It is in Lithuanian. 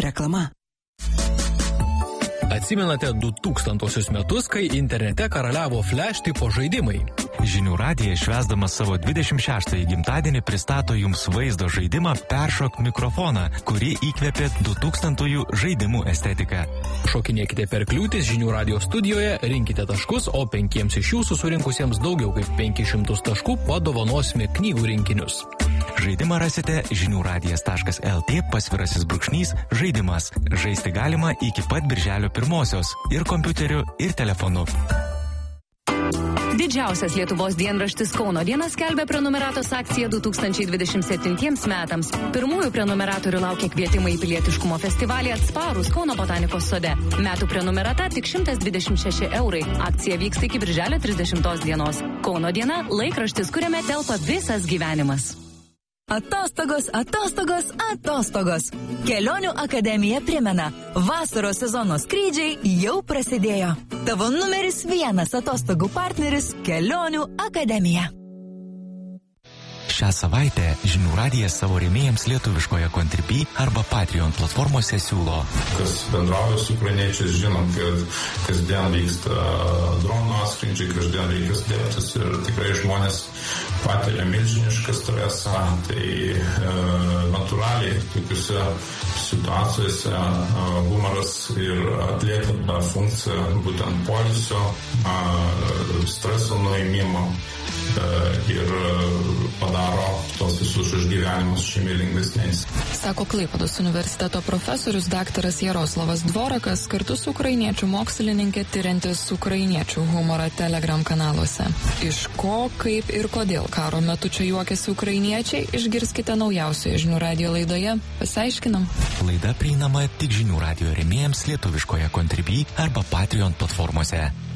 Reklama. Atsimenate 2000 metus, kai internete karaliavo flash tipo žaidimai. Žinių radijas švęsdamas savo 26-ąjį gimtadienį pristato jums vaizdo žaidimą Peršok mikrofoną, kurį įkvėpė 2000-ųjų žaidimų estetiką. Šokinėkite per kliūtis Žinių radijo studijoje, rinkite taškus, o 5 iš jūsų surinkusiems daugiau kaip 500 taškų padovanosime knygų rinkinius. Žaidimą rasite žiniųradijas.lt/žaidimas. Žaisti galima iki pat birželio 1 ir kompiuteriu, ir telefonu. Didžiausias Lietuvos dienraštis Kauno diena skelbia prenumeratos akciją 2027 metams. Pirmųjų prenumeratorių laukia kvietimai į pilietiškumo festivalį Atsparūs Kauno botanikos sode. Metų prenumerata tik 126 €. Akcija vyksta iki birželio 30 dienos. Kauno diena – laikraštis, kuriame telpa visas gyvenimas. Atostogos, atostogos, atostogos. Kelionių akademija primena, vasaros sezono skrydžiai jau prasidėjo. Tavo numeris 1 atostogų partneris – Kelionių akademija. Šią savaitę Žinių radijas savo rėmėjams lietuviškoje Contribui arba Patreon platformose siūlo. Kas bendrauja su ukrainiečiais, žinom, kad kasdien vyksta dronų atskrydžiai, kasdien reikia slėptis ir tikrai žmonės patiria milžinišką stresą. Tai natūraliai tokiuose situacijose humoras ir atlieka tą funkciją būtent poilsio, streso nuėmimo ir padaro tos visus išgyvenimus šimiai lengvesniais. Sako Klaipėdos universiteto profesorius daktaras Jaroslavas Dvorakas kartu su ukrainiečių mokslininkė tyriantis ukrainiečių humorą Telegram kanaluose. Iš ko, kaip ir kodėl karo metu čia juokiasi ukrainiečiai, išgirskite naujausioje Žinių radijo laidoje. Pasiaiškinam. Laida prieinama tik Žinių radijo rėmėjams lietuviškoje Contribui arba Patreon platformose.